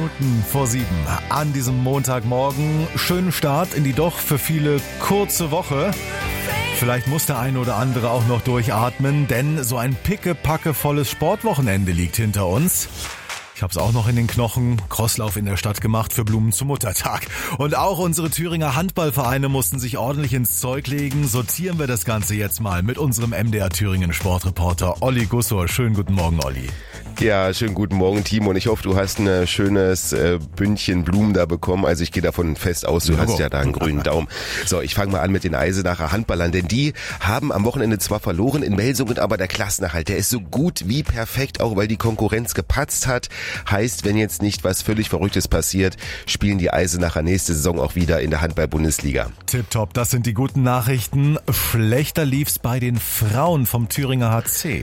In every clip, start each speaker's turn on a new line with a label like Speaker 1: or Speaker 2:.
Speaker 1: Minuten vor 7 an diesem Montagmorgen. Schönen Start in die doch für viele kurze Woche. Vielleicht muss der eine oder andere auch noch durchatmen, denn so ein pickepackevolles Sportwochenende liegt hinter uns. Ich habe es auch noch in den Knochen, Crosslauf in der Stadt gemacht für Blumen zum Muttertag. Und auch unsere Thüringer Handballvereine mussten sich ordentlich ins Zeug legen. Sortieren wir das Ganze jetzt mal mit unserem MDR Thüringen Sportreporter Olli Gussor. Schönen guten Morgen, Olli.
Speaker 2: Ja, schönen guten Morgen, Timo. Und ich hoffe, du hast ein schönes Bündchen Blumen da bekommen. Also ich gehe davon fest aus, du hast ja da einen grünen Daumen. So, ich fange mal an mit den Eisenacher Handballern, denn die haben am Wochenende zwar verloren in Melsungen, aber der Klassenerhalt, der ist so gut wie perfekt, auch weil die Konkurrenz gepatzt hat. Heißt, wenn jetzt nicht was völlig Verrücktes passiert, spielen die Eisenacher nächste Saison auch wieder in der Handball-Bundesliga.
Speaker 1: Tipptopp, das sind die guten Nachrichten. Schlechter lief's bei den Frauen vom Thüringer HC.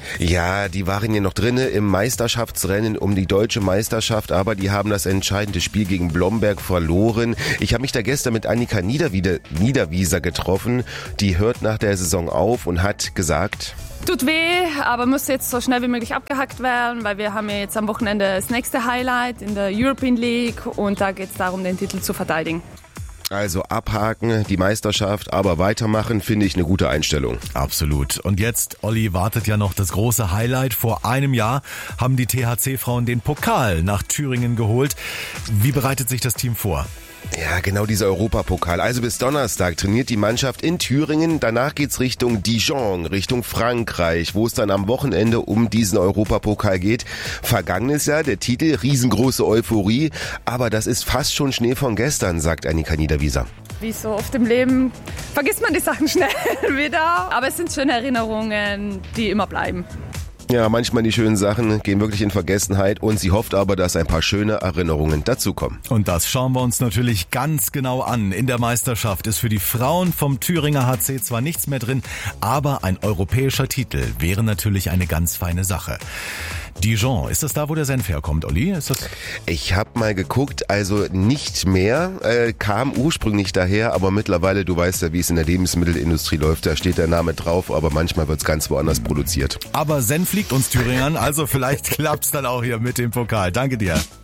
Speaker 2: Ja, die waren ja noch drinne im Meisterschaftsrennen um die deutsche Meisterschaft, aber die haben das entscheidende Spiel gegen Blomberg verloren. Ich habe mich da gestern mit Annika Niederwieser getroffen. Die hört nach der Saison auf und hat gesagt:
Speaker 3: Tut weh, aber muss jetzt so schnell wie möglich abgehackt werden, weil wir haben ja jetzt am Wochenende das nächste Highlight in der European League und da geht es darum, den Titel zu verteidigen.
Speaker 2: Also abhaken, die Meisterschaft, aber weitermachen, finde ich eine gute Einstellung.
Speaker 1: Absolut. Und jetzt, Olli, wartet ja noch das große Highlight. Vor einem Jahr haben die THC-Frauen den Pokal nach Thüringen geholt. Wie bereitet sich das Team vor?
Speaker 2: Ja, genau, dieser Europapokal. Also bis Donnerstag trainiert die Mannschaft in Thüringen. Danach geht's Richtung Dijon, Richtung Frankreich, wo es dann am Wochenende um diesen Europapokal geht. Vergangenes Jahr der Titel, riesengroße Euphorie. Aber das ist fast schon Schnee von gestern, sagt Annika Niederwieser.
Speaker 3: Wie so oft im Leben vergisst man die Sachen schnell wieder. Aber es sind schöne Erinnerungen, die immer bleiben.
Speaker 2: Ja, manchmal die schönen Sachen gehen wirklich in Vergessenheit und sie hofft aber, dass ein paar schöne Erinnerungen dazukommen.
Speaker 1: Und das schauen wir uns natürlich ganz genau an. In der Meisterschaft ist für die Frauen vom Thüringer HC zwar nichts mehr drin, aber ein europäischer Titel wäre natürlich eine ganz feine Sache. Dijon, ist das da, wo der Senf herkommt, Olli? Ist das?
Speaker 2: Ich habe mal geguckt, also nicht mehr, kam ursprünglich daher, aber mittlerweile, du weißt ja, wie es in der Lebensmittelindustrie läuft, da steht der Name drauf, aber manchmal wird's ganz woanders produziert.
Speaker 1: Aber Senf liegt uns Thüringern, also vielleicht klappt's dann auch hier mit dem Pokal. Danke dir.